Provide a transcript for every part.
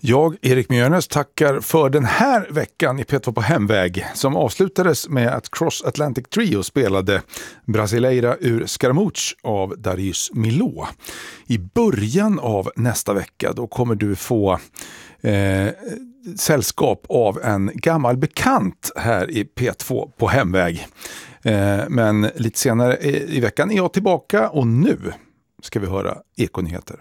Jag, Erik Mjörnes, tackar för den här veckan i P2 på hemväg som avslutades med att Cross Atlantic Trio spelade Brasileira ur Scaramouche av Darius Milhaud. I början av nästa vecka då kommer du få sällskap av en gammal bekant här i P2 på hemväg. Men lite senare i veckan är jag tillbaka och nu ska vi höra Ekonyheter.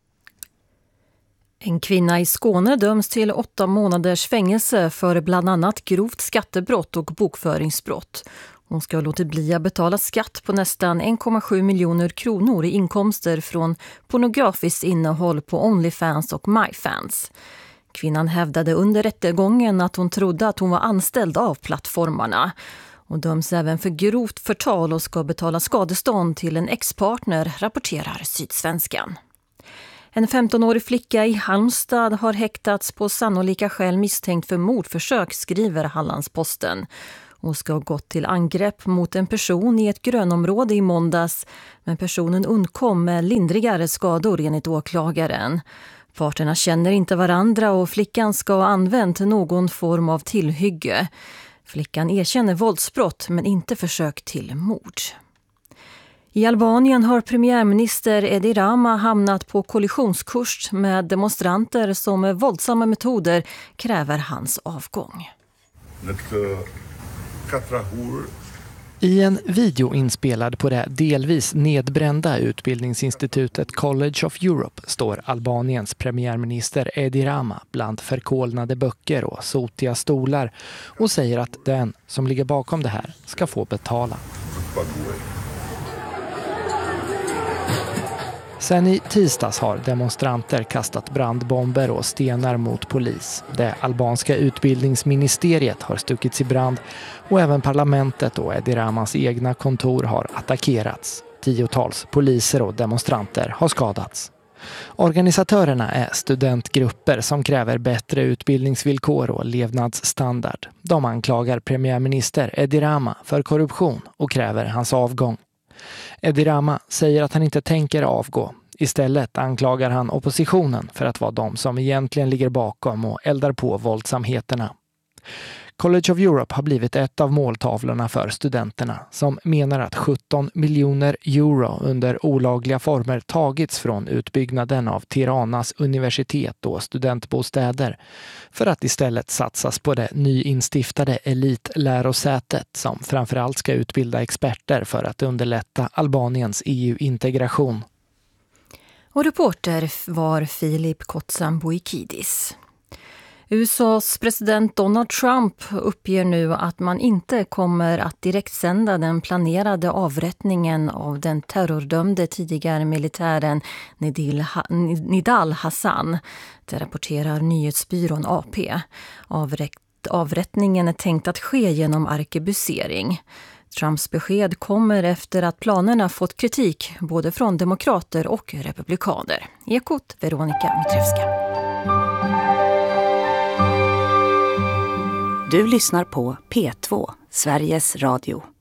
En kvinna i Skåne döms till 8 månaders fängelse för bland annat grovt skattebrott och bokföringsbrott. Hon ska ha låtit bli att betala skatt på nästan 1,7 miljoner kronor i inkomster från pornografiskt innehåll på OnlyFans och MyFans. Kvinnan hävdade under rättegången att hon trodde att hon var anställd av plattformarna. Hon döms även för grovt förtal och ska betala skadestånd till en ex-partner, rapporterar Sydsvenskan. En 15-årig flicka i Halmstad har häktats på sannolika skäl misstänkt för mordförsök, skriver Hallandsposten. Hon ska ha gått till angrepp mot en person i ett grönområde i måndags, men personen undkom med lindrigare skador enligt åklagaren. Parterna känner inte varandra och flickan ska ha använt någon form av tillhygge. Flickan erkänner våldsbrott men inte försök till mord. I Albanien har premiärminister Edi Rama hamnat på kollisionskurs med demonstranter som med våldsamma metoder kräver hans avgång. I en video inspelad på det delvis nedbrända utbildningsinstitutet College of Europe står Albaniens premiärminister Edi Rama bland förkolnade böcker och sotiga stolar och säger att den som ligger bakom det här ska få betala. Sen i tisdags har demonstranter kastat brandbomber och stenar mot polis. Det albanska utbildningsministeriet har stuckits i brand och även parlamentet och Edi Ramas egna kontor har attackerats. 10-tals poliser och demonstranter har skadats. Organisatörerna är studentgrupper som kräver bättre utbildningsvillkor och levnadsstandard. De anklagar premiärminister Edi Rama för korruption och kräver hans avgång. Edi Rama säger att han inte tänker avgå. Istället anklagar han oppositionen för att vara de som egentligen ligger bakom och eldar på våldsamheterna. College of Europe har blivit ett av måltavlorna för studenterna som menar att 17 miljoner euro under olagliga former tagits från utbyggnaden av Tiranas universitet och studentbostäder för att istället satsas på det nyinstiftade elitlärosätet som framförallt ska utbilda experter för att underlätta Albaniens EU-integration. Och reporter var Filip Kotsamboikidis. USAs president Donald Trump uppger nu att man inte kommer att direktsända den planerade avrättningen av den terrordömde tidigare militären Nidal Hassan. Det rapporterar nyhetsbyrån AP. Avrättningen är tänkt att ske genom arkebusering. Trumps besked kommer efter att planerna fått kritik både från demokrater och republikaner. Ekot Veronica Mitrevska. Du lyssnar på P2, Sveriges Radio.